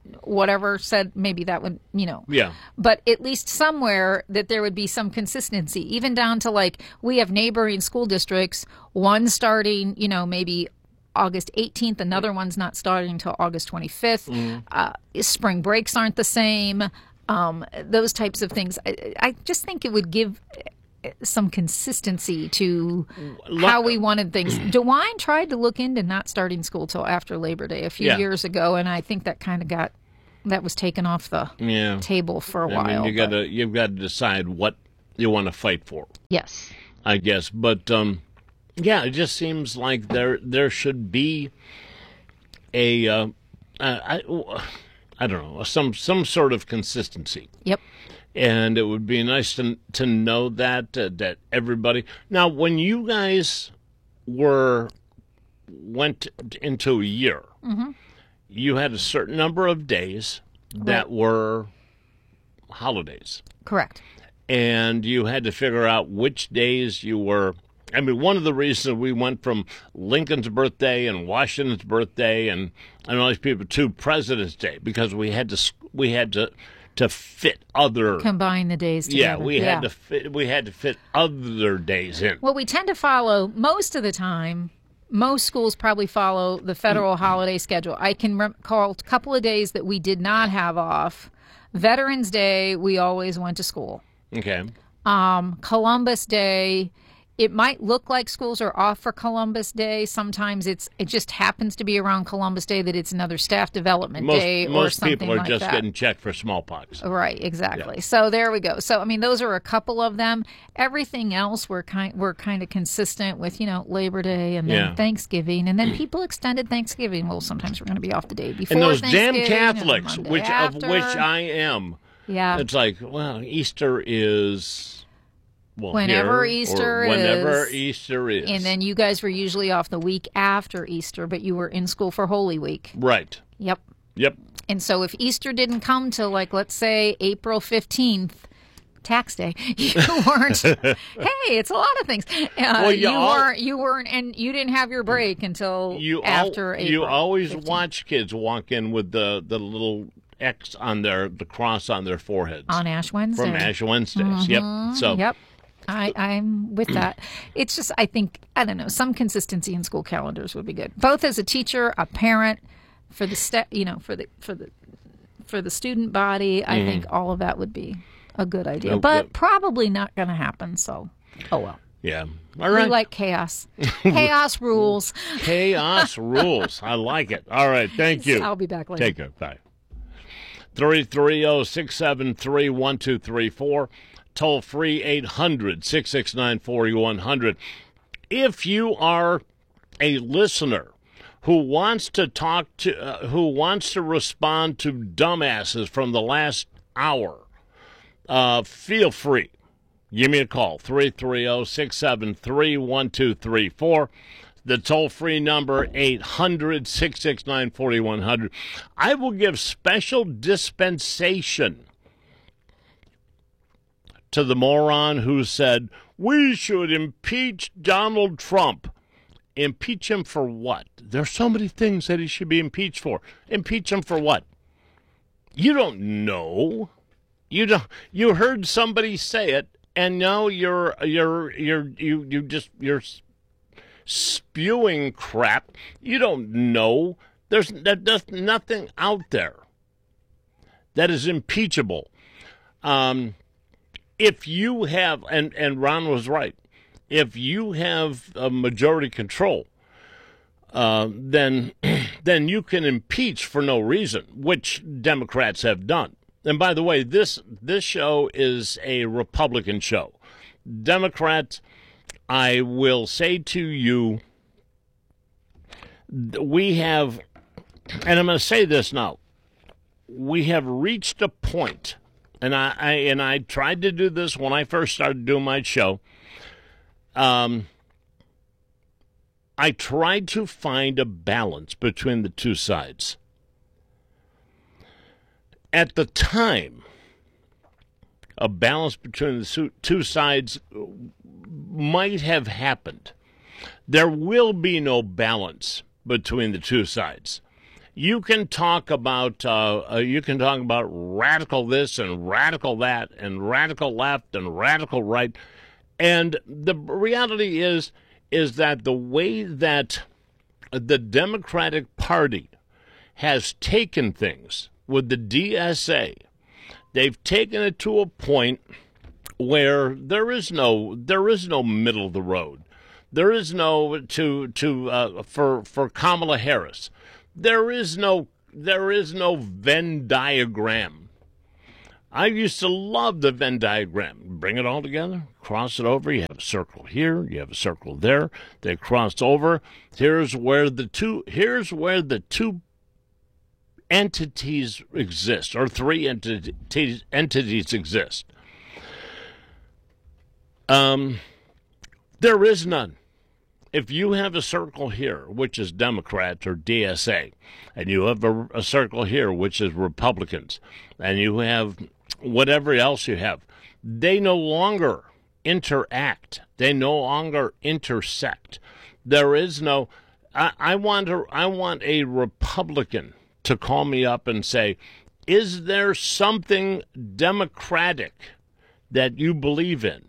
whatever said maybe that would, you know. Yeah. But at least somewhere that there would be some consistency, even down to like we have neighboring school districts, one starting, you know, maybe August eighteenth, another one's not starting until August twenty-fifth. Mm. Uh, spring breaks aren't the same. Um, those types of things. I, I just think it would give some consistency to how we wanted things. DeWine tried to look into not starting school till after Labor Day a few Yeah. years ago, and I think that kind of got that was taken off the Yeah. table for a I while. mean, you got to you've got to decide what you want to fight for. Yes, I guess, but um, yeah, it just seems like there there should be a uh, I I don't know some some sort of consistency. Yep. And it would be nice to to know that uh, that everybody. Now, when you guys were went into a year, mm-hmm. you had a certain number of days that Right. were holidays. Correct. And you had to figure out which days you were. I mean, one of the reasons we went from Lincoln's birthday and Washington's birthday and and all these people to President's Day because we had to we had to. to fit other Combine the days yeah together. we Yeah. had to fit we had to fit other days in. Well, we tend to follow most of the time. Most schools probably follow the federal holiday schedule. I can recall a couple of days that we did not have off. Veterans Day, we always went to school. Okay. Um, Columbus Day, it might look like schools are off for Columbus Day. Sometimes it's it just happens to be around Columbus Day that it's another staff development Most, day or most something people are like just that. getting checked for smallpox. Right, exactly. Yeah. So there we go. So I mean, those are a couple of them. Everything else we're kind we're kind of consistent with, you know, Labor Day and then Yeah. Thanksgiving, and then people extended Thanksgiving. Well, sometimes we're going to be off the day before And those damn Thanksgiving Catholics, and the Monday which after. of which I am. Yeah. It's like, well, Easter is well, Whenever here, Easter or whenever is. Easter is. And then you guys were usually off the week after Easter, but you were in school for Holy Week. Right. Yep. Yep. And so if Easter didn't come till, like, let's say April fifteenth, tax day, you weren't, hey, it's a lot of things. Uh, Well, you you, all- weren't, you weren't, and you didn't have your break until You after al- April. You always fifteenth. watch kids walk in with the, the little X on their the cross on their foreheads On Ash Wednesday. from Ash Wednesdays. Mhm. Yep. So Yep. I, I'm with that. It's just, I think, I don't know, some consistency in school calendars would be good. Both as a teacher, a parent, for the sta- you know, for the for the for the student body. I Mhm. think all of that would be a good idea, Oh, but good. probably not going to happen. So, oh well. yeah. All right. We like chaos. Chaos rules. Chaos rules. I like it. All right. Thank you. I'll be back later. Take care. Bye. three three zero, six seven three, one two three four. Toll free eight hundred, six six nine, four one zero zero. If you are a listener who wants to talk to, uh, who wants to respond to dumbasses from the last hour, uh, feel free. Give me a call, three three zero, six seven three, one two three four. The toll-free number, eight hundred, six six nine, four one zero zero. I will give special dispensation to the moron who said, we should impeach Donald Trump. Impeach him for what? There's so many things that he should be impeached for. Impeach him for what? You don't know. You don't. You heard somebody say it, and now you're you're you're you you just you're spewing crap. You don't know. There's that, there's nothing out there that is impeachable. Um, if you have, and and Ron was right. If you have a majority control, uh, then then you can impeach for no reason, which Democrats have done. And by the way, this this show is a Republican show. Democrats, I will say to you, we have, and I'm going to say this now, we have reached a point, and I, I and I tried to do this when I first started doing my show. Um, I tried to find a balance between the two sides. At the time, a balance between the two sides might have happened. There will be no balance between the two sides. You can talk about uh, uh, you can talk about radical this and radical that and radical left and radical right, and the reality is is that the way that the Democratic Party has taken things with the D S A, they've taken it to a point where there is no there is no middle of the road. There is no to to uh, for for Kamala Harris. There is no there is no Venn diagram. I used to love the Venn diagram. Bring it all together, cross it over. You have a circle here, you have a circle there. They cross over. Here's where the two here's where the two entities exist, or three entities entities exist. Um, there is none. If you have a circle here, which is Democrats or D S A, and you have a, a circle here, which is Republicans, and you have whatever else you have, they no longer interact. They no longer intersect. There is no. I, I want a, I want a Republican to call me up and say, "Is there something democratic that you believe in?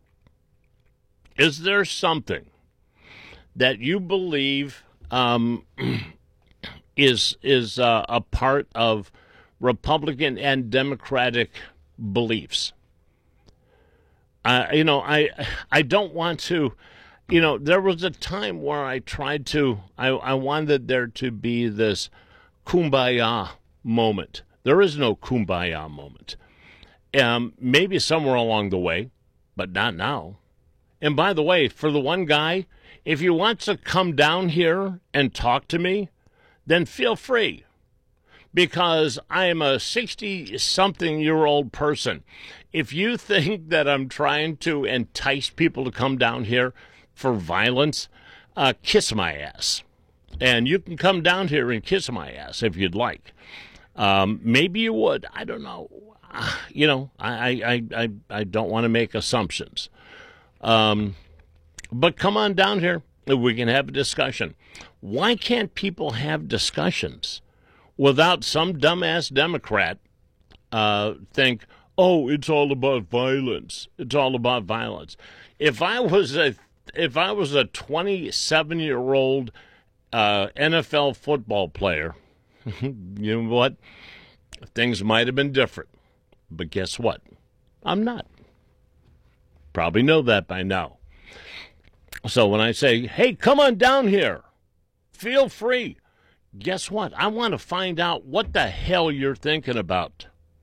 Is there something that you believe um, is is uh, a part of Republican and Democratic beliefs?" Uh, you know, I I don't want to. You know, there was a time where I tried to. I, I wanted there to be this kumbaya moment. There is no kumbaya moment. Um, maybe somewhere along the way, but not now. And by the way, for the one guy, if you want to come down here and talk to me, then feel free, because I am a sixty-something-year-old person. If you think that I'm trying to entice people to come down here for violence, uh, kiss my ass. And you can come down here and kiss my ass if you'd like. Um, maybe you would. I don't know. Uh, you know, I, I, I, I don't want to make assumptions. Um, but come on down here. We can have a discussion. Why can't people have discussions without some dumbass Democrat uh, think, oh, it's all about violence. It's all about violence. If I was a if I was a twenty-seven-year-old uh, N F L football player, you know what? Things might have been different. But guess what? I'm not. Probably know that by now. So when I say, hey, come on down here, feel free. Guess what? I want to find out what the hell you're thinking about.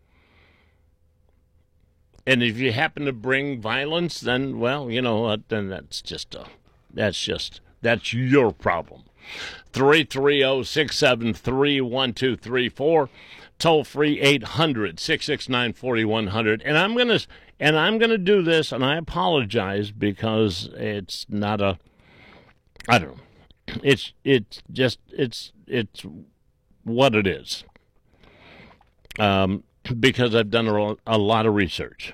And if you happen to bring violence, then, well, you know what, then that's just a, that's just, that's your problem. three three zero, six seven three, one two three four, toll free eight hundred, six six nine, four one zero zero. And I'm going to, and I'm going to do this, and I apologize because it's not a, I don't know. It's, it's just, it's, it's what it is. Um, because I've done a, a lot of research.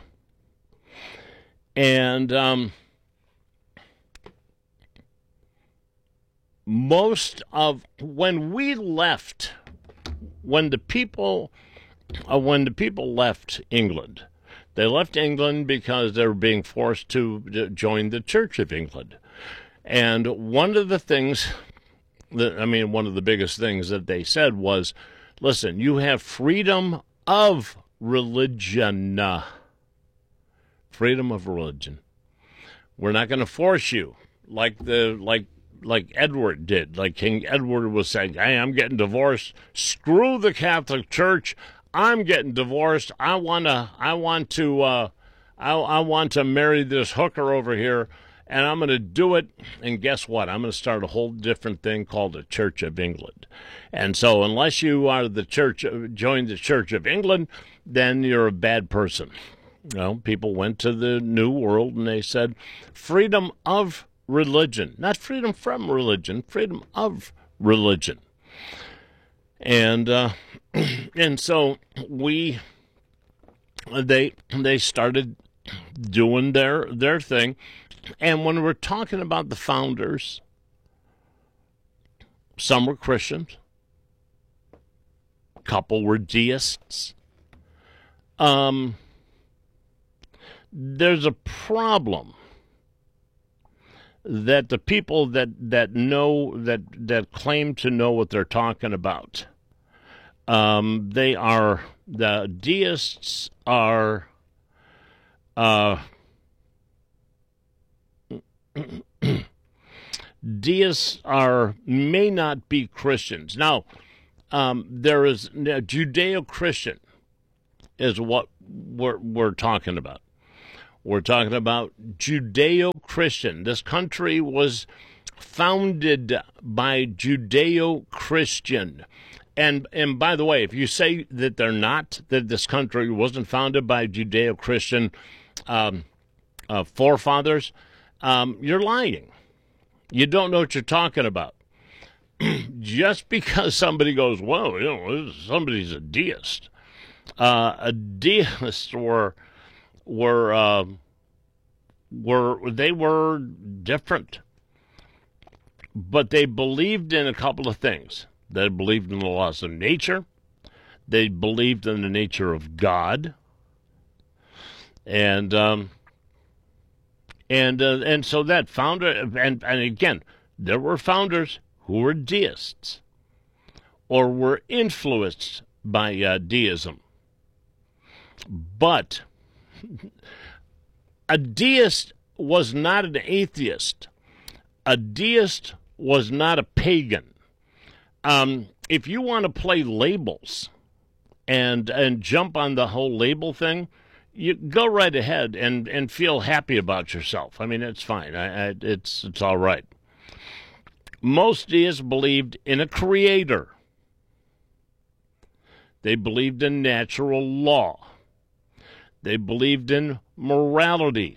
And um, most of, when we left, when the people, uh, when the people left England, they left England because they were being forced to join the Church of England. And one of the things, that, I mean, one of the biggest things that they said was, listen, you have freedom of religion. Freedom of religion. We're not going to force you like the like like Edward did. Like King Edward was saying, hey, I'm getting divorced. Screw the Catholic Church. I'm getting divorced. I wanna I want to uh, I, I want to marry this hooker over here, and I'm going to do it. And guess what? I'm going to start a whole different thing called the Church of England. And so unless you are the church, join the Church of England, then you're a bad person. You know, people went to the New World and they said freedom of religion, not freedom from religion, freedom of religion. And uh, and so we they they started doing their their thing. And when we're talking about the founders, some were Christians, couple were deists. Um, there's a problem that the people that, that know, that, that claim to know what they're talking about, um, they are, the deists are, uh, deists are, may not be Christians. Now, um, there is, Judeo-Christian is what we're, we're talking about. We're talking about Judeo-Christian. This country was founded by Judeo-Christian. And and by the way, if you say that they're not, that this country wasn't founded by Judeo-Christian um, uh, forefathers, um, you're lying. You don't know what you're talking about. Just because somebody goes, well, you know, somebody's a deist. Uh, a deist were... were uh, were they were different, but they believed in a couple of things. They believed in the laws of nature. They believed in the nature of God, and um, and uh, and so that founder and and again, there were founders who were deists or were influenced by uh, deism, but a deist was not an atheist. A deist was not a pagan. Um, if you want to play labels and and jump on the whole label thing, you go right ahead and, and feel happy about yourself. I mean, it's fine. I, I, it's it's all right. Most deists believed in a creator. They believed in natural law. They believed in morality.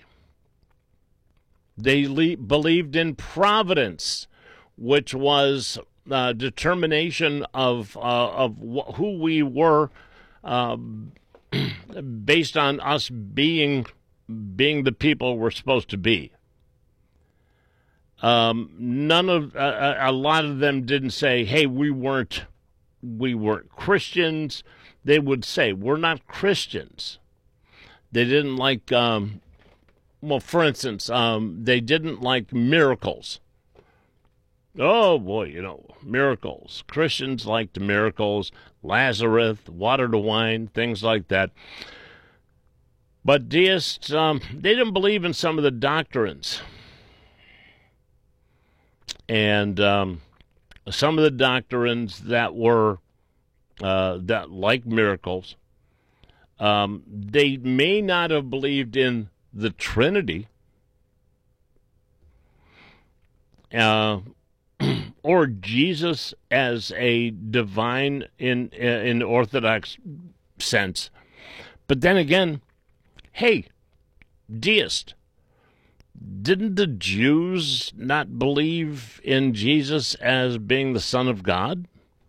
They le- believed in providence, which was uh, determination of uh, of wh- who we were, uh, based on us being being the people we're supposed to be. Um, none of uh, a lot of them didn't say, "Hey, we weren't we weren't Christians." They would say, "We're not Christians." They didn't like, um, well, for instance, um, they didn't like miracles. Oh, boy, you know, miracles. Christians liked miracles, Lazarus, water to wine, things like that. But deists, um, they didn't believe in some of the doctrines. And um, some of the doctrines that were, uh, that like miracles, Um, they may not have believed in the Trinity uh, or Jesus as a divine in in Orthodox sense. But then again, hey, deist, didn't the Jews not believe in Jesus as being the Son of God?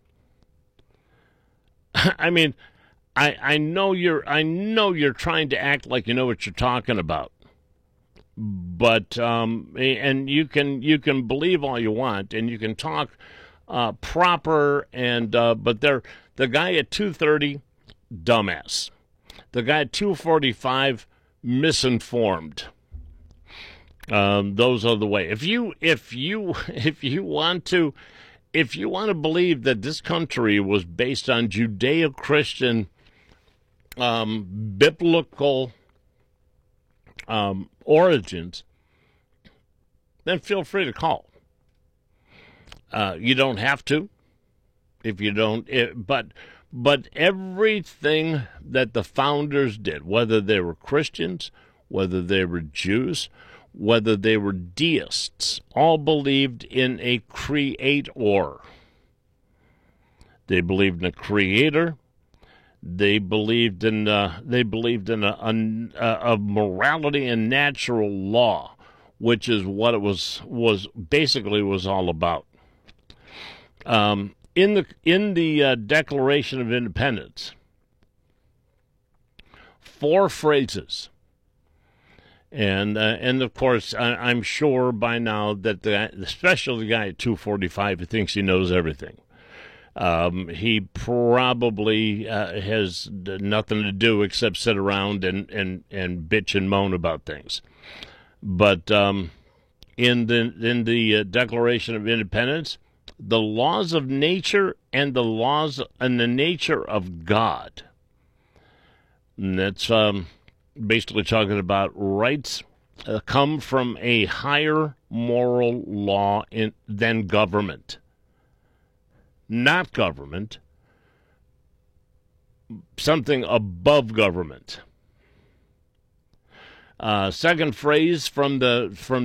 I mean, I, I know you're I know you're trying to act like you know what you're talking about, but um, and you can you can believe all you want and you can talk uh, proper and uh, but they're the guy at two thirty, dumbass, the guy at two forty-five, misinformed. Um, those are the way. If you if you if you want to if you want to believe that this country was based on Judeo-Christian Um, biblical um, origins, then feel free to call. Uh, you don't have to, if you don't. It, but but everything that the founders did, whether they were Christians, whether they were Jews, whether they were deists, all believed in a creator. They believed in a creator. They believed in uh, they believed in a, a, a morality and natural law, which is what it was was basically was all about. Um, in the in the uh, Declaration of Independence, four phrases, and uh, and of course I, I'm sure by now that the especially the guy at two forty-five who thinks he knows everything. Um, he probably uh, has nothing to do except sit around and, and, and bitch and moan about things. But um, in the in the uh, Declaration of Independence, the laws of nature and the laws and the nature of God. And that's um, basically talking about rights uh, come from a higher moral law in, than government. Not government, something above government. Uh, second phrase from the from